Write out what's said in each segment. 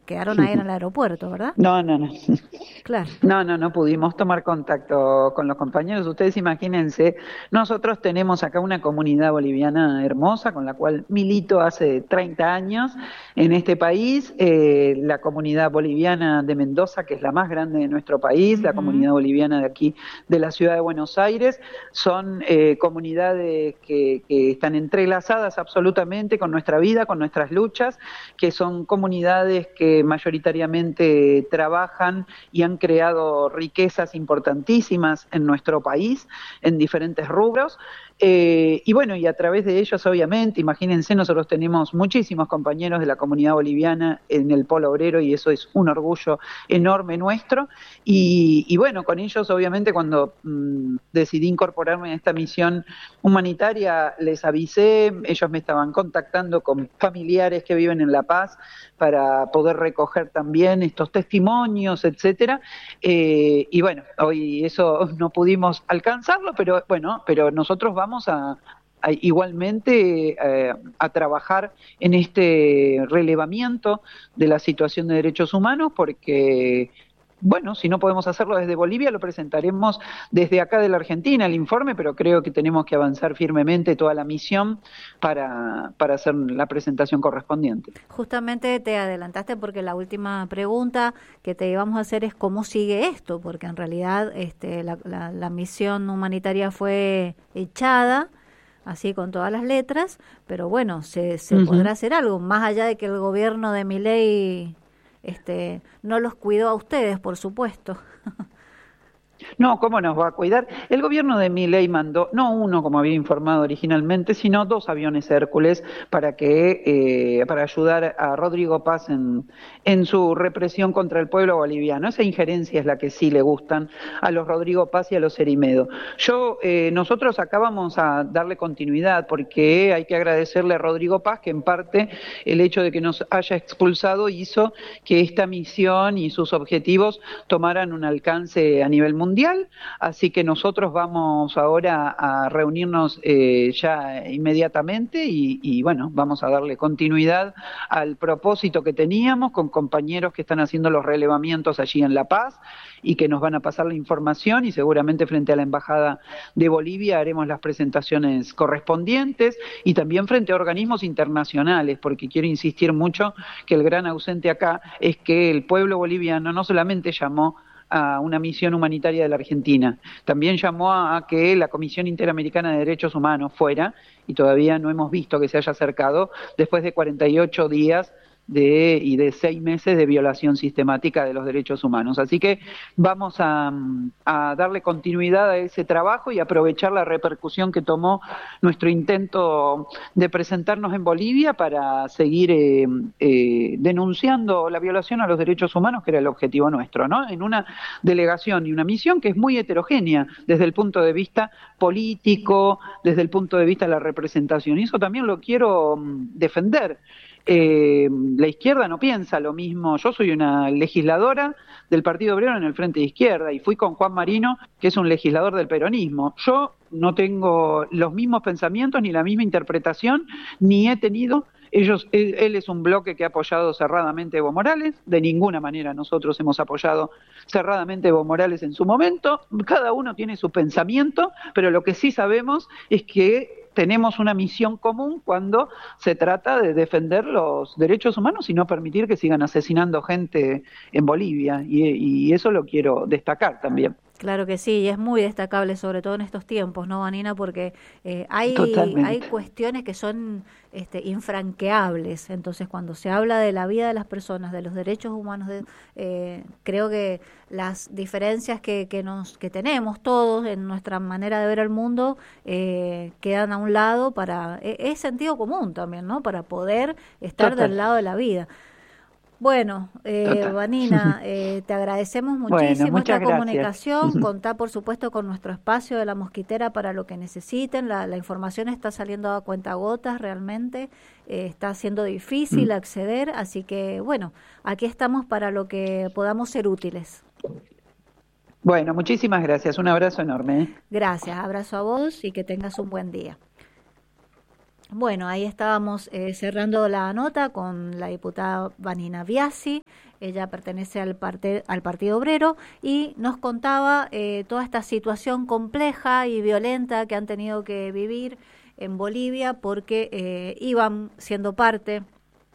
quedaron ahí en el aeropuerto, ¿verdad? No, no, no. Claro. No pudimos tomar contacto con los compañeros. Ustedes imagínense, nosotros tenemos acá una comunidad boliviana hermosa con la cual milito hace 30 años en este país, la comunidad boliviana de Mendoza, que es la más grande de nuestro país, la Ujú. comunidad boliviana de aquí, de la ciudad de Buenos Aires, son comunidades que están entrelazadas absolutamente con nuestra vida, con nuestras luchas, que son comunidades que mayoritariamente trabajan y han creado riquezas importantísimas en nuestro país, en diferentes rubros. Y bueno, y a través de ellos, obviamente, imagínense, nosotros tenemos muchísimos compañeros de la comunidad boliviana en el Polo Obrero y eso es un orgullo enorme nuestro. Y bueno, con ellos, obviamente, cuando decidí incorporarme a esta misión humanitaria, les avisé, ellos me estaban contactando con familiares que viven en La Paz para poder recoger también estos testimonios, etcétera. Y bueno, hoy eso no pudimos alcanzarlo, pero bueno, pero nosotros vamos a igualmente a trabajar en este relevamiento de la situación de derechos humanos porque bueno, si no podemos hacerlo desde Bolivia, lo presentaremos desde acá de la Argentina, el informe, pero creo que tenemos que avanzar firmemente toda la misión para hacer la presentación correspondiente. Justamente te adelantaste porque la última pregunta que te íbamos a hacer es cómo sigue esto, porque en realidad la misión humanitaria fue echada, así con todas las letras, pero bueno, se podrá Ujú. hacer algo, más allá de que el gobierno de Milei no los cuidó a ustedes, por supuesto. No, ¿cómo nos va a cuidar? El gobierno de Milei mandó, no uno como había informado originalmente, sino dos aviones Hércules para ayudar a Rodrigo Paz en su represión contra el pueblo boliviano. Esa injerencia es la que sí le gustan a los Rodrigo Paz y a los Herimedo. Nosotros acá vamos a darle continuidad porque hay que agradecerle a Rodrigo Paz que en parte el hecho de que nos haya expulsado hizo que esta misión y sus objetivos tomaran un alcance a nivel mundial, así que nosotros vamos ahora a reunirnos ya inmediatamente bueno, vamos a darle continuidad al propósito que teníamos con compañeros que están haciendo los relevamientos allí en La Paz y que nos van a pasar la información y seguramente frente a la Embajada de Bolivia haremos las presentaciones correspondientes y también frente a organismos internacionales, porque quiero insistir mucho que el gran ausente acá es que el pueblo boliviano no solamente llamó a una misión humanitaria de la Argentina, también llamó a que la Comisión Interamericana de Derechos Humanos fuera, y todavía no hemos visto que se haya acercado después de 48 días y de 6 meses de violación sistemática de los derechos humanos. Así que vamos a darle continuidad a ese trabajo y aprovechar la repercusión que tomó nuestro intento de presentarnos en Bolivia para seguir denunciando la violación a los derechos humanos, que era el objetivo nuestro, ¿no? En una delegación y una misión que es muy heterogénea desde el punto de vista político, desde el punto de vista de la representación. Y eso también lo quiero defender. La izquierda no piensa lo mismo. Yo soy una legisladora del Partido Obrero en el Frente de Izquierda y fui con Juan Marino, que es un legislador del peronismo. Yo no tengo los mismos pensamientos ni la misma interpretación, ni he tenido. Él es un bloque que ha apoyado cerradamente a Evo Morales, de ninguna manera nosotros hemos apoyado cerradamente a Evo Morales en su momento, cada uno tiene su pensamiento, pero lo que sí sabemos es que tenemos una misión común cuando se trata de defender los derechos humanos y no permitir que sigan asesinando gente en Bolivia, y eso lo quiero destacar también. Claro que sí, y es muy destacable, sobre todo en estos tiempos, ¿no, Vanina? Porque hay Totalmente. cuestiones que son infranqueables. Entonces, cuando se habla de la vida de las personas, de los derechos humanos, creo que las diferencias que tenemos todos en nuestra manera de ver el mundo quedan a un lado es sentido común también, ¿no? Para poder estar Total, del lado de la vida. Bueno, total. Vanina, te agradecemos Bueno, muchísimo esta muchas gracias. comunicación. Contá, por supuesto, con nuestro espacio de la Mosquitera para lo que necesiten. La información está saliendo a cuentagotas realmente. Está siendo difícil acceder, así que, bueno, aquí estamos para lo que podamos ser útiles. Bueno, muchísimas gracias. Un abrazo enorme, ¿eh? Gracias, abrazo a vos y que tengas un buen día. Bueno, ahí estábamos cerrando la nota con la diputada Vanina Biasi. Ella pertenece al Partido Obrero y nos contaba toda esta situación compleja y violenta que han tenido que vivir en Bolivia porque iban siendo parte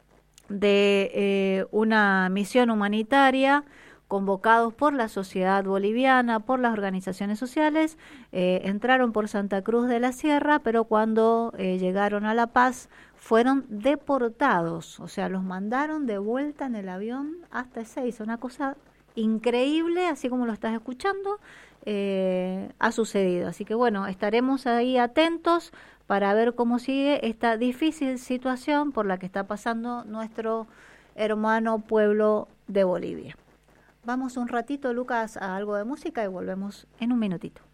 de una misión humanitaria convocados por la sociedad boliviana, por las organizaciones sociales, entraron por Santa Cruz de la Sierra, pero cuando llegaron a La Paz fueron deportados, o sea, los mandaron de vuelta en el avión hasta Ezeiza, una cosa increíble, así como lo estás escuchando, ha sucedido. Así que bueno, estaremos ahí atentos para ver cómo sigue esta difícil situación por la que está pasando nuestro hermano pueblo de Bolivia. Vamos un ratito, Lucas, a algo de música y volvemos en un minutito.